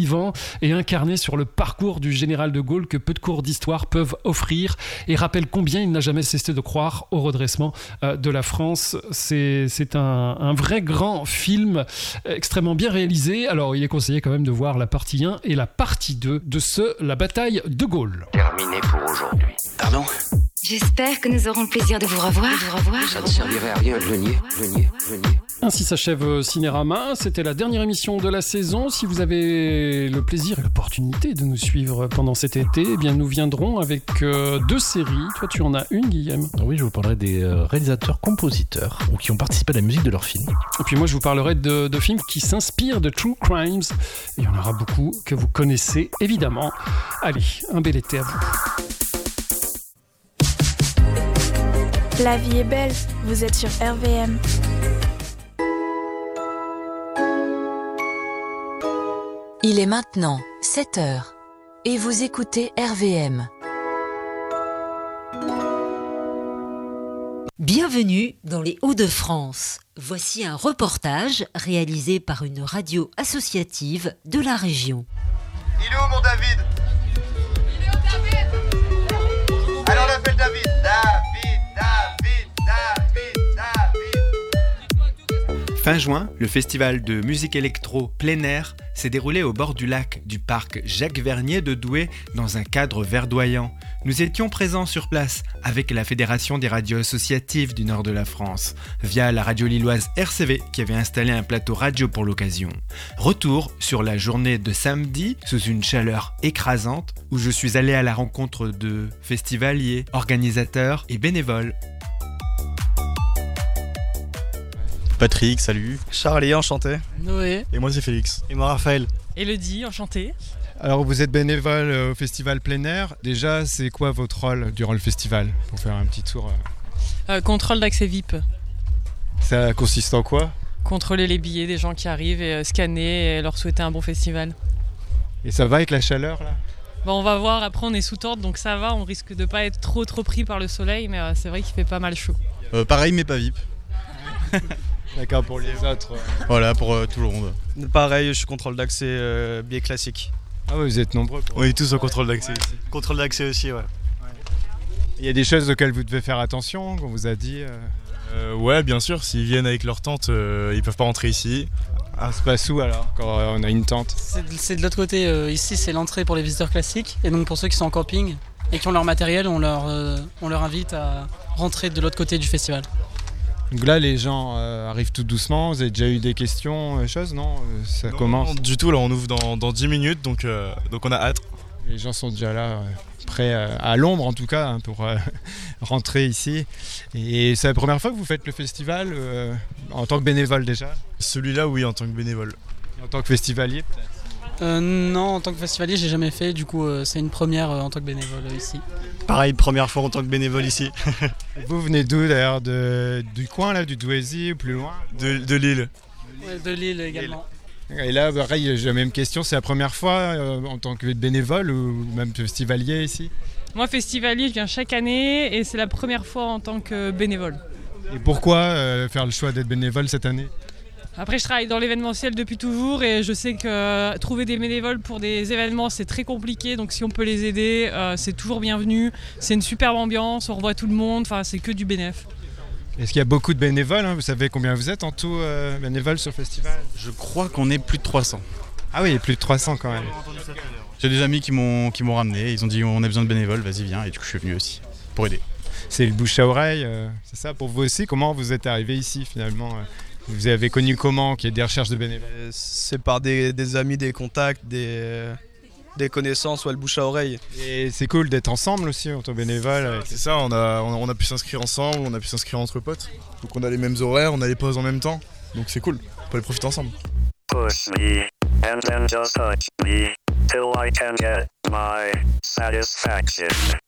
vivant et incarné sur le parcours du général de Gaulle que peu de cours d'histoire peuvent offrir et rappelle combien il n'a jamais cessé de croire au redressement de la France. C'est un vrai grand film extrêmement bien réalisé. Alors il est conseillé quand même de voir la partie 1 et la partie 2 de La bataille de Gaulle. Terminé pour aujourd'hui. Pardon ? J'espère que nous aurons le plaisir de vous revoir. Ça ne servirait à rien de le nier. Ainsi s'achève Cinérama. C'était la dernière émission de la saison. Si vous avez le plaisir et l'opportunité de nous suivre pendant cet été, eh bien nous viendrons avec 2 séries. Toi, tu en as une, Guillaume ? Oui, je vous parlerai des réalisateurs-compositeurs qui ont participé à la musique de leurs films. Et puis moi, je vous parlerai de films qui s'inspirent de True Crimes. Et il y en aura beaucoup que vous connaissez, évidemment. Allez, un bel été à vous. La vie est belle, vous êtes sur RVM. Il est maintenant 7h et vous écoutez RVM. Bienvenue dans les Hauts-de-France. Voici un reportage réalisé par une radio associative de la région. Il est où mon David ? Il est où David ? Alors on appelle David. Fin juin, le festival de musique électro plein air s'est déroulé au bord du lac du parc Jacques-Vernier de Douai dans un cadre verdoyant. Nous étions présents sur place avec la Fédération des radios associatives du nord de la France, via la radio lilloise RCV qui avait installé un plateau radio pour l'occasion. Retour sur la journée de samedi sous une chaleur écrasante où je suis allé à la rencontre de festivaliers, organisateurs et bénévoles. Patrick, salut. Charlie, enchanté. Noé. Et moi c'est Félix. Et moi Raphaël. Elodie, enchanté. Alors vous êtes bénévole au festival plein air. Déjà, c'est quoi votre rôle durant le festival ? Pour faire un petit tour. Contrôle d'accès VIP. Ça consiste en quoi ? Contrôler les billets des gens qui arrivent et scanner et leur souhaiter un bon festival. Et ça va avec la chaleur là ? On va voir, après on est sous tente donc ça va, on risque de pas être trop pris par le soleil mais c'est vrai qu'il fait pas mal chaud. Pareil mais pas VIP. D'accord, pour les autres. Voilà, pour tout le monde. Pareil, je suis contrôle d'accès biais classique. Ah ouais, vous êtes nombreux. On est tous au contrôle d'accès ici. Contrôle d'accès aussi, ouais. Il y a des choses auxquelles vous devez faire attention, qu'on vous a dit Ouais, bien sûr, s'ils viennent avec leur tente, ils peuvent pas rentrer ici. Ah, c'est pas où alors, quand on a une tente ? C'est de l'autre côté, ici c'est l'entrée pour les visiteurs classiques, et donc pour ceux qui sont en camping et qui ont leur matériel, on leur invite à rentrer de l'autre côté du festival. Donc là, les gens arrivent tout doucement. Vous avez déjà eu des questions, choses, non ? Ça commence. Non, du tout, là on ouvre dans 10 minutes, donc on a hâte. Les gens sont déjà là, prêts à l'ombre en tout cas, pour rentrer ici. Et c'est la première fois que vous faites le festival en tant que bénévole déjà ? Celui-là, oui, en tant que bénévole. Et en tant que festivalier peut-être ? Non, en tant que festivalier, j'ai jamais fait. Du coup, c'est une première en tant que bénévole ici. Pareil, première fois en tant que bénévole ici. Vous venez d'où d'ailleurs ? Du coin là, du Douaisis ou plus loin ? De Lille. Ouais, de Lille également. Et là, pareil, j'ai la même question. C'est la première fois en tant que bénévole ou même festivalier ici ? Moi, festivalier, je viens chaque année et c'est la première fois en tant que bénévole. Et pourquoi faire le choix d'être bénévole cette année ? Après, je travaille dans l'événementiel depuis toujours et je sais que trouver des bénévoles pour des événements, c'est très compliqué. Donc si on peut les aider, c'est toujours bienvenu. C'est une superbe ambiance, on revoit tout le monde, enfin, c'est que du bénéf. Est-ce qu'il y a beaucoup de bénévoles ? Vous savez combien vous êtes en tout bénévoles sur le festival ? Je crois qu'on est plus de 300. Ah oui, il y a plus de 300 quand même. J'ai des amis qui m'ont ramené, ils ont dit on a besoin de bénévoles, vas-y viens, et du coup je suis venu aussi pour aider. C'est le bouche à oreille, c'est ça pour vous aussi ? Comment vous êtes arrivé ici finalement ? Vous avez connu comment qu'il y ait des recherches de bénévoles ? C'est par des amis, des contacts, des connaissances, le bouche à oreille. Et c'est cool d'être ensemble aussi en tant que bénévole. C'est ça, on a pu s'inscrire ensemble, on a pu s'inscrire entre potes. Donc on a les mêmes horaires, on a les pauses en même temps. Donc c'est cool, on peut les profiter ensemble. Push me, and then just touch me, till I can get my satisfaction.